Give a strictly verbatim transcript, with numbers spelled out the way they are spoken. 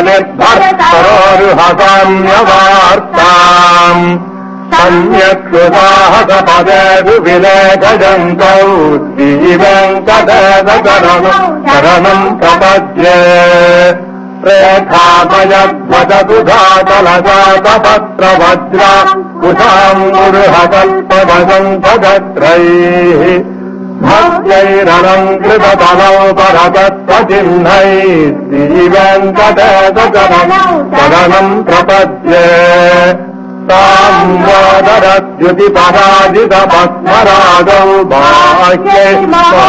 निर्भरोरुहसाम्यवार्ताम् सम्यक् सुसाहसपदेषु विलेखयन्तौ श्रीवेङ्कटेशशरणम् शरणम् प्रपद्ये रेखामयध्वजसुधातलजातपत्रवज्रा कुशाम्बुरुहकल्पवशङ्खगत्रैः भक्त्यैरलङ्कृततलौ परतत्त्वचिह्नैः श्रीवेङ्कटेशशरणम् शरणम् प्रपद्ये ताम्बोदरद्युतिपराजितपद्मरागौ बाह्यै